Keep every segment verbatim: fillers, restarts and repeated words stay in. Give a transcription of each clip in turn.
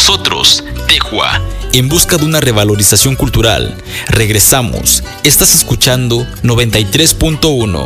nosotros, Tehua. En busca de una revalorización cultural. Regresamos. Estás escuchando noventa y tres punto uno.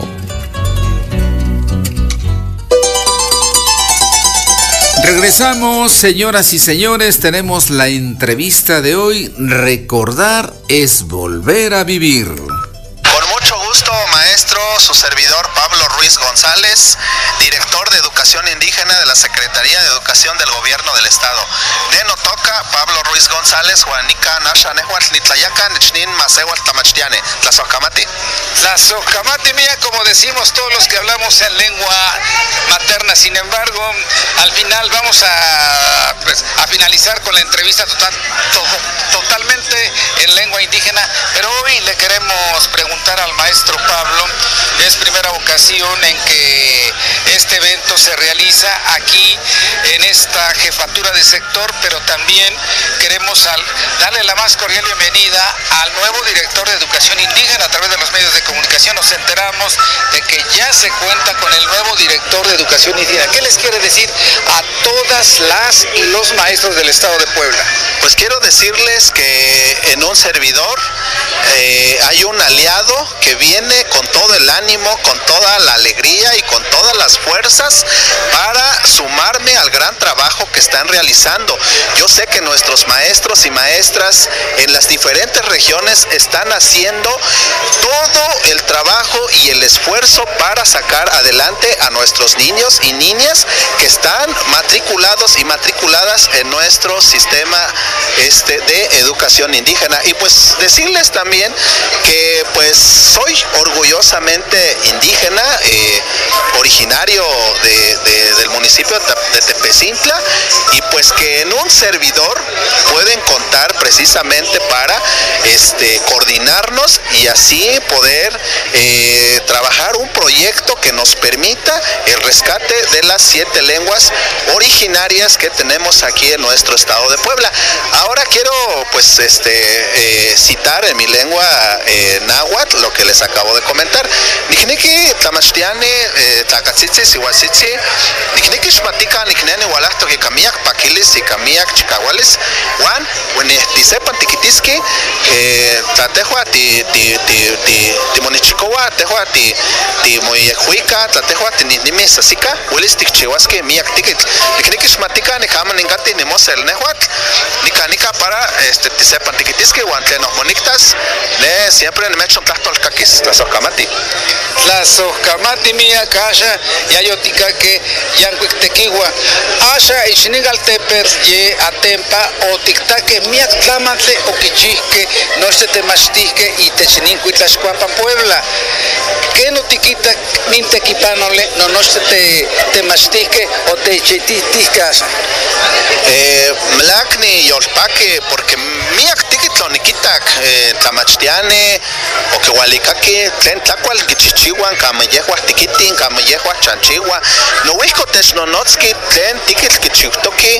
Regresamos, señoras y señores. Tenemos la entrevista de hoy. Recordar es volver a vivir. Con mucho gusto, maestro, su servidor Pablo Ruiz González, director de Educación Indígena de la Secretaría de Educación del Gobierno del Estado. Neno toca Pablo Ruiz González, Juanica Nasha Nehuatl Nitlayacan, Nichnin Masewal Tamachtiane, Tlazocamati. Tlazocamati mía, como decimos todos los que hablamos en lengua materna. Sin embargo, al final vamos a, pues, a finalizar con la entrevista total, to, totalmente en lengua indígena, pero hoy le queremos preguntar al maestro Pablo. Es primera ocasión en que este evento se realiza aquí en esta jefatura de sector, pero también queremos al, darle la más cordial bienvenida al nuevo director de Educación Indígena. A través de los medios de comunicación nos enteramos de que ya se cuenta con el nuevo director de Educación Indígena. ¿Qué les quiere decir a todas las y los maestros del Estado de Puebla? Pues quiero decirles que en un servidor eh, hay un aliado que viene con todo el ánimo, con toda la alegría y con todas las fuerzas para sumarme al gran trabajo que están realizando. Yo sé que nuestros maestros y maestras en las diferentes regiones están haciendo todo el trabajo y el esfuerzo para sacar adelante a nuestros niños y niñas que están matriculados y matriculadas en nuestro sistema este, de educación indígena. Y pues decirles también que pues soy orgullosamente indígena, eh, originario de, de, del municipio de Tepecintla, y pues que en un servidor pueden contar precisamente para este, coordinarnos y así poder eh, trabajar un proyecto que nos permita el rescate de las siete lenguas originarias que tenemos aquí en nuestro estado de Puebla. Ahora quiero pues este eh, citar en mi lengua eh, náhuatl lo que les acabo de comentar. Nikniki tamachtiane takatzitzi siwasitzi nikniki shmatika nikneni walahto que kamiak pakilis y kamiak chikahualis wan wene tisepan tikitiski tlatehua ti ti ti ti timonichikowa tehua ti ti moyehuika tlatehua tinimi sasika wilis tikchiwaski miak tikit nikniki shmatika nikama ningati nimosel nehuatl nikanika para este tisepan tikitiski wan tlenos moniktas ne siempre nemechon tlahtolkakis tlazocamati. Tlazocamati mía kasha yayotikake yankuiktekiwa asha ixnigal teper ye atempa o tiktake miak tlamantle o kichihke noche temachtisque y techninkuitlaxkuapan Puebla. ¿Qué no tiquita nintequipanole no noche te temachtisque o te chetitiscasa? Eh, mlakni yolpake porque miak tikitlo nikitak tlamachtiane o que walikaki tlen tlakual kichichiwan kameyehua tikitin kameyehua chanchiwa no wehko technonotski tlen tikitl kichiutoki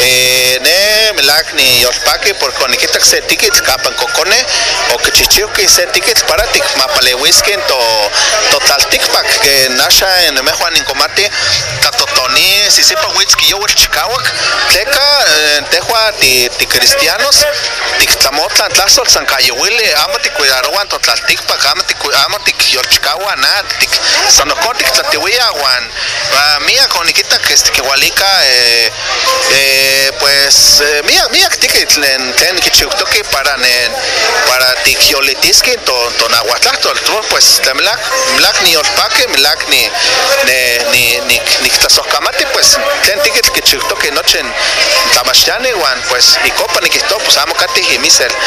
ne mlakni yolpake porque nikitak se tikitl kapan kokone o kichichiuki se tikitl para tikmapalewiski to totlaltikpak que nasha en mejuan inkomati tatotoni sisipa witski yowel chikawak tleka tehua ti ti cristianos tiktlamotlan tlazol sankayewili amo tikuidarowan totlaltikpak amo tiku amo tikyolchikawa na tik sanokon tiktlatiwia wan miak onikitak este kiwalika eh, eh, pues eh, miak miak tikitl tlen tlen kichiutoki para nen para tikyolitiski to to nahuatlahtol pues tlemlak mlak ni olpake mlak ni ne ni ni ni tlazocamati pues tlen tikitl kichiutoki nochen tlamachtiani wan pues ikopa nikihto pues amo katih imisel